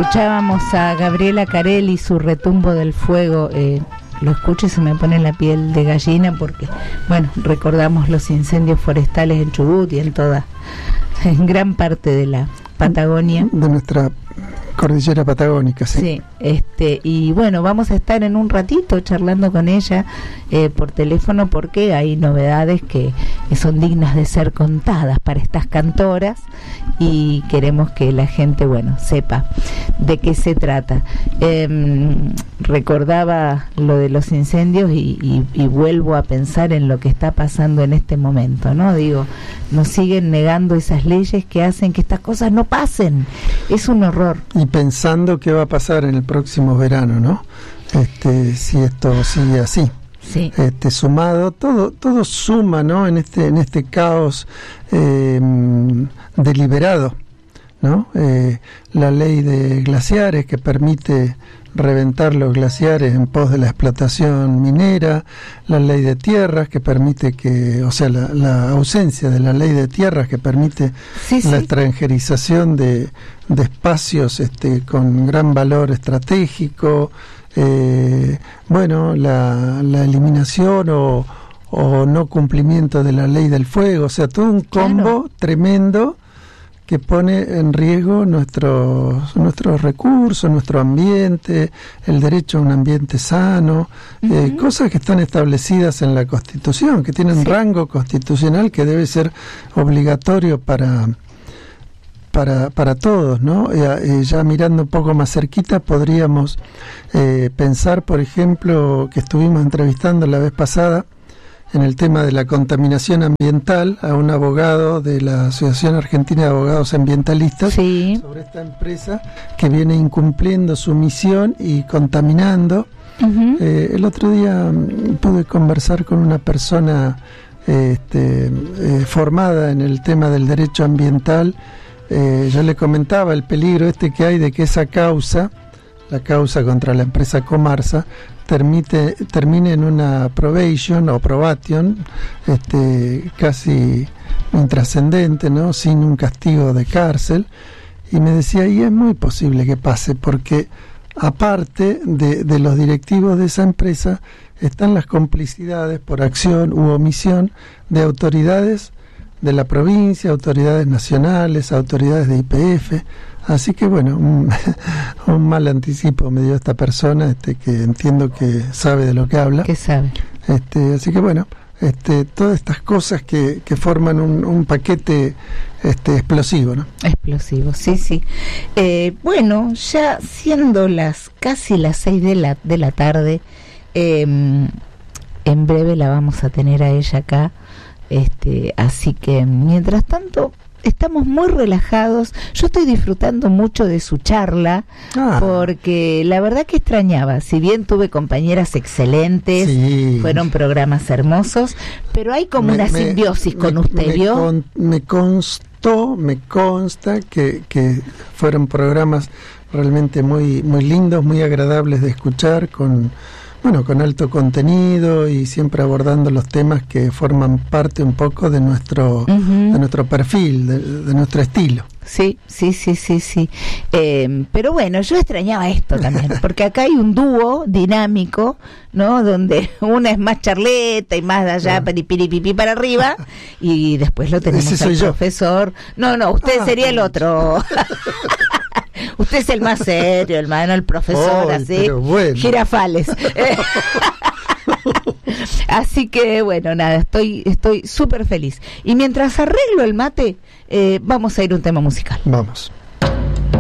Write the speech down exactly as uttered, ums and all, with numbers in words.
Escuchábamos a Gabriela Carel y su Retumbo del Fuego. Eh, lo escucho y se me pone la piel de gallina porque, bueno, recordamos los incendios forestales en Chubut y en toda, en gran parte de la Patagonia. De nuestra cordillera patagónica, sí. Sí, este, y bueno, vamos a estar en un ratito charlando con ella eh, por teléfono porque hay novedades que, que son dignas de ser contadas para estas cantoras y queremos que la gente, bueno, sepa de qué se trata. Eh, recordaba lo de los incendios y, y, y vuelvo a pensar en lo que está pasando en este momento, ¿no? Digo, nos siguen negando esas leyes que hacen que estas cosas no pasen. Es un horror. Y pensando qué va a pasar en el próximo verano, ¿no? Este, si esto sigue así. Sí. Este, sumado, todo, todo suma, ¿no? En este, en este caos eh, deliberado, ¿no? Eh, la ley de glaciares que permite reventar los glaciares en pos de la explotación minera, la ley de tierras que permite que, o sea, la, la ausencia de la ley de tierras que permite sí, la sí. extranjerización de, de espacios este, con gran valor estratégico, eh, bueno, la, la eliminación o, o no cumplimiento de la ley del fuego, o sea, todo un combo claro. tremendo que pone en riesgo nuestros nuestros recursos, nuestro ambiente, el derecho a un ambiente sano, uh-huh. eh, cosas que están establecidas en la Constitución, que tienen sí. rango constitucional que debe ser obligatorio para para para todos, ¿no? Eh, eh, ya mirando un poco más cerquita podríamos eh, pensar, por ejemplo, que estuvimos entrevistando la vez pasada en el tema de la contaminación ambiental a un abogado de la Asociación Argentina de Abogados Ambientalistas sí. sobre esta empresa que viene incumpliendo su misión y contaminando. Uh-huh. Eh, el otro día pude conversar con una persona eh, este, eh, formada en el tema del derecho ambiental. Eh, yo le comentaba el peligro este que hay de que esa causa, la causa contra la empresa Comarsa, Termite, termine en una probation o probation este, casi intrascendente, ¿no? Sin un castigo de cárcel. Y me decía, y es muy posible que pase, porque aparte de, de los directivos de esa empresa están las complicidades por acción u omisión de autoridades de la provincia, autoridades nacionales, autoridades de I P F. Así que bueno, un, un mal anticipo me dio esta persona, este que entiendo que sabe de lo que habla. Que sabe. Este, así que bueno, este, todas estas cosas que, que forman un, un paquete este, explosivo, ¿no? Explosivo, sí, sí. Eh, bueno, ya siendo las casi las seis de la de la tarde, eh, en breve la vamos a tener a ella acá. Este, así que mientras tanto estamos muy relajados. Yo estoy disfrutando mucho de su charla ah. porque la verdad que extrañaba, si bien tuve compañeras excelentes, sí. fueron programas hermosos, pero hay como me, una me, simbiosis me, con usted, me, ¿vio? Con, me constó, me consta que, que fueron programas realmente muy, muy lindos, muy agradables de escuchar, con bueno, con alto contenido y siempre abordando los temas que forman parte un poco de nuestro uh-huh. de nuestro perfil, de, de nuestro estilo. Sí, sí, sí, sí, sí. Eh, pero bueno, yo extrañaba esto también, porque acá hay un dúo dinámico, ¿no? Donde una es más charleta y más de allá, no. piripiripipi para arriba, y después lo tenemos al profesor. No, no, usted ah, sería el otro. Usted es el más serio, el más, no el profesor, oh, así. Bueno. Girafales. Así que, bueno, nada, estoy estoy súper feliz. Y mientras arreglo el mate, eh, vamos a ir a un tema musical. Vamos.